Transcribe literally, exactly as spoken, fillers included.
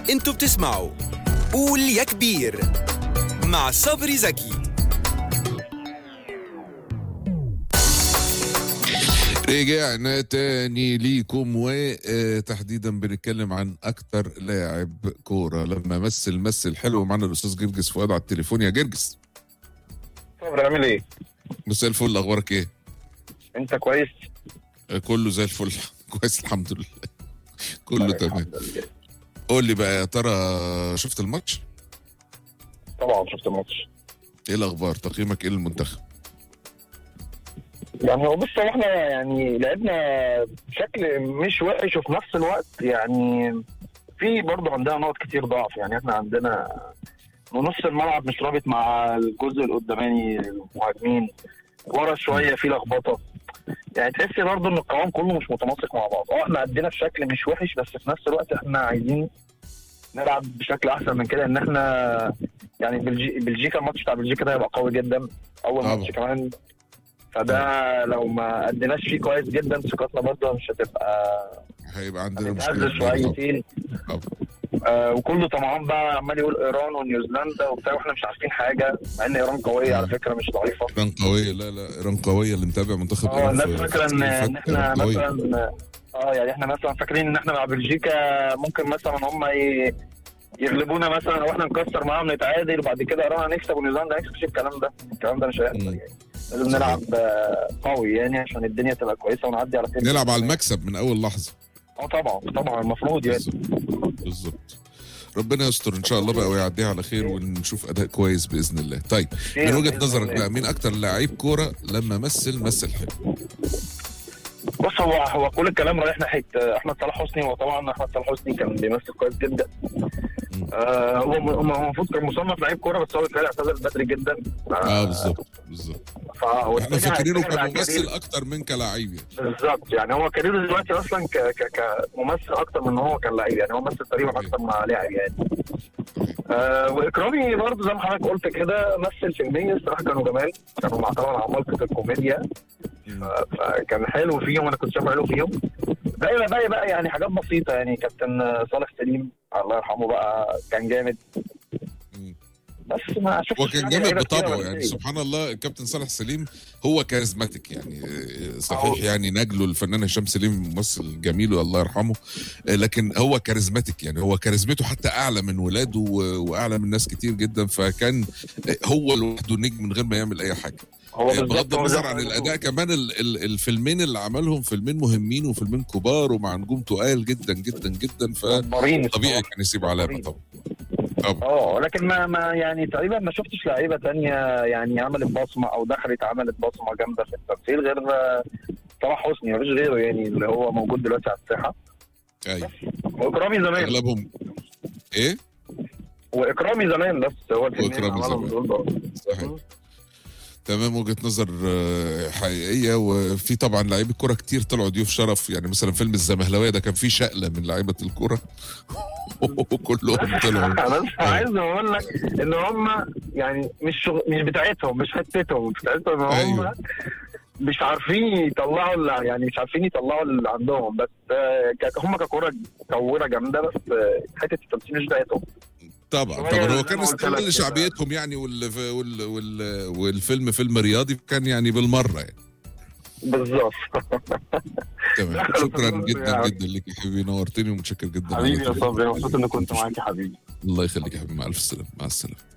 انتوا بتسمعوا قول يا كبير مع صبري زكي. رجعنا تاني ليكم وتحديدا بنتكلم عن اكتر لاعب كوره لما مثل مثل حلو. معنا الاستاذ جرجس فؤاد على التليفون. يا جرجس صبري عامل ايه؟ مساء الفل، اخبارك ايه؟ انت كويس؟ كله زي الفل. كويس الحمد لله، كله تمام. قول لي بقى، يا ترى شفت الماتش؟ طبعا شفت الماتش. ايه الاخبار؟ تقييمك ايه للمنتخب؟ يعني هو بص، هو احنا يعني لعبنا بشكل مش وحش وفي نفس الوقت يعني في برضه عندنا نقط كتير ضعف. يعني احنا عندنا نص الملعب مش رابط مع الجزء القداماني، المهاجمين ورا شويه في لخبطه. يعني تحس برضه ان القوام كله مش متناسق مع بعض. اه احنا ادينا بشكل مش وحش، بس في نفس الوقت احنا عايزين نلعب بشكل احسن من كده. ان احنا يعني بلجي... بلجيكا، الماتش بتاع بلجيكا ده هيبقى قوي جدا، اول ماتش كمان. فده لو ما اديناش فيه كويس جدا ثقتنا برضه مش هتبقى، هيبقى عندنا مشكله شويتين. آه وكله طبعا بقى عمال يقول ايران ونيوزيلندا وبتاع، واحنا مش عارفين حاجه، مع ان ايران قويه على فكره مش ضعيفه. ايران قويه، لا لا ايران قويه. اللي متابع منتخب اه ايران الناس فاكره ان ان احنا مثلا اه يعني احنا مثلا فاكرين ان احنا مع بلجيكا ممكن مثلا هم ي... يغلبونا مثلا، واحنا نكسر معاهم نتعادل وبعد كده ايران هنكسب ونيوزيلندا هنكسب. مش الكلام ده، الكلام ده مش هيحصل. يعني لازم نلعب قوي يعني عشان الدنيا تبقى كويسه ونعدي على خير. نلعب على المكسب من اول لحظه. اه طبعا طبعا المفروض يعني. بالظبط. ربنا يستر ان شاء الله بقى ويعديها على خير ونشوف اداء كويس باذن الله. طيب من وجهه نظرك بقى، مين اكتر لاعب كوره لما مثل مثل حلو؟ بص، هو هو كل الكلام رايح ناحيه احمد صلاح حسني. وطبعا احمد صلاح حسني كان بيمثل كويس جدا. آه هو هو المفروض كان مصنف لعيب كوره، بس هو كان اعتزل بدري جدا. اه بالظبط بالظبط. احنا فاكرينه كممثل اكتر من كلاعب يعني. بالظبط، يعني هو كاريره دلوقتي اصلا ك ك كممثل اكتر من ان هو كان لعيب. يعني هو مثل تقريبا اكتر ما لاعب يعني. آه واكرامي برضه زي ما حضرتك قلت كده مثل فيلمين الصراحه كانوا جمال، كانوا معتبر عمالقه الكوميديا. فكان حلو فيهم، انا كنت شايفه حلو فيهم. باقي باقي بقى يعني حاجات بسيطه. يعني كابتن صالح سليم الله يرحمه بقى كان جامد، بس ما شفتش. هو كان جامد بطبعه يعني. سبحان الله، الكابتن صالح سليم هو كاريزماتيك يعني. صحيح يعني نجله الفنان هشام سليم ممثل جميل الله يرحمه، لكن هو كاريزماتيك يعني. هو كاريزمته حتى اعلى من ولاده واعلى من ناس كتير جدا. فكان هو لوحده نجم من غير ما يعمل اي حاجه. بغض النظر عن الاداء كمان، الفيلمين اللي عملهم فيلمين مهمين وفيلمين كبار ومع نجوم تقال جدا جدا جدا. فطبيعي كان يسيب علامه طبعا. اه لكن ما ما يعني تقريبا ما شفتش لعيبه تانية يعني عملت بصمه او دخلت عملت بصمه جامده في التمثيل غير صلاح حسني. مفيش غيره يعني اللي هو موجود دلوقتي على الساحه. ايوه واكرامي زمان اغلبهم ايه؟ واكرامي زمان، بس هو واكرامي زمان صحيح. تمام، وجهة نظر حقيقية. وفي طبعا لعيبة الكرة كتير طلعوا ضيوف شرف. يعني مثلا فيلم الزمهلاوية ده كان فيه شقلة من لعيبة الكرة وكلهم طلعوا. انا عايز اقول لك ان هم يعني مش شغ... مش بتاعتهم، مش حتتهم، مش بتاعتهم هم. أيوة. مش عارفين يطلعوا اللي يعني مش عارفين يطلعوا اللي عندهم. بس هم ككرة كورة جامدة، بس حتة التمثيل مش بتاعتهم. طبعا طبعا. هو كان استغل شعبيتهم يعني. وال... وال... وال... والفيلم فيلم رياضي كان يعني بالمره يعني. بالظبط. تمام، شكرا جدا يعني. جدا لك يا حبيبي، نورتني ومتشكر جدا حبيبي يا صبري. مبسوط اني كنت معاك يا حبيبي. الله يخليك يا حبيبي، مع الف سلامه. مع السلامه.